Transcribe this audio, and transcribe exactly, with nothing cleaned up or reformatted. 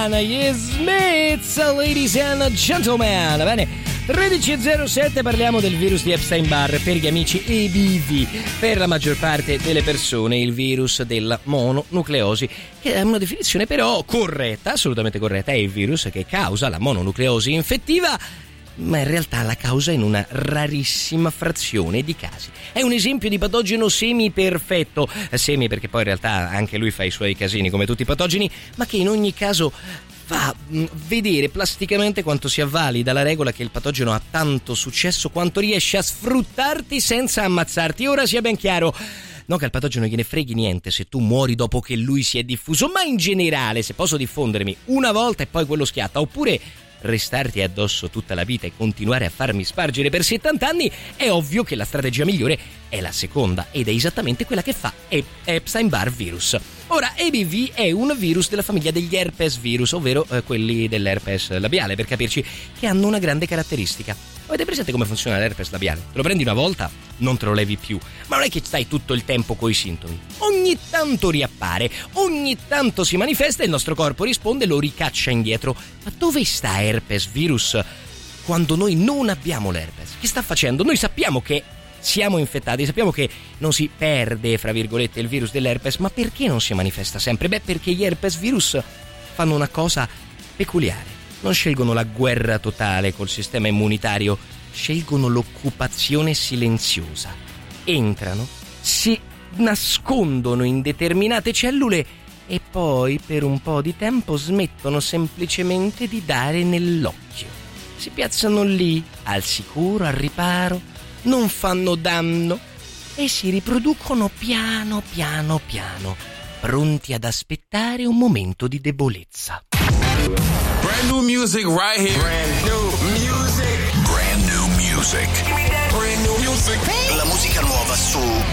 gli Smiths, ladies and gentlemen. Bene, tredici e zero sette, parliamo del virus di Epstein-Barr per gli amici E B V. Per la maggior parte delle persone il virus della mononucleosi, che è una definizione però corretta, assolutamente corretta, è il virus che causa la mononucleosi infettiva, ma in realtà la causa in una rarissima frazione di casi. È un esempio di patogeno semi-perfetto, semi perché poi in realtà anche lui fa i suoi casini come tutti i patogeni, ma che in ogni caso fa vedere plasticamente quanto sia valida la regola che il patogeno ha tanto successo quanto riesce a sfruttarti senza ammazzarti. Ora sia ben chiaro, non che al patogeno gliene freghi niente se tu muori dopo che lui si è diffuso, ma in generale se posso diffondermi una volta e poi quello schiatta, oppure restarti addosso tutta la vita e continuare a farmi spargere per settanta anni, è ovvio che la strategia migliore è la seconda, ed è esattamente quella che fa Epstein-Barr virus. Ora, E B V è un virus della famiglia degli herpes virus, ovvero eh, quelli dell'herpes labiale, per capirci, che hanno una grande caratteristica. Avete presente come funziona l'herpes labiale? Te lo prendi una volta, non te lo levi più, ma non è che stai tutto il tempo coi sintomi. Ogni tanto riappare, ogni tanto si manifesta e il nostro corpo risponde e lo ricaccia indietro. Ma dove sta herpes virus quando noi non abbiamo l'herpes? Che sta facendo? Noi sappiamo che siamo infettati, sappiamo che non si perde, fra virgolette, il virus dell'herpes, ma perché non si manifesta sempre? Beh, perché gli herpes virus fanno una cosa peculiare. Non scelgono la guerra totale col sistema immunitario, scelgono l'occupazione silenziosa. Entrano, si nascondono in determinate cellule e poi per un po' di tempo smettono semplicemente di dare nell'occhio. Si piazzano lì, al sicuro, al riparo, non fanno danno e si riproducono piano piano piano, pronti ad aspettare un momento di debolezza. Brand new music right here. Brand new music. Brand new music. Brand new music. La musica nuova su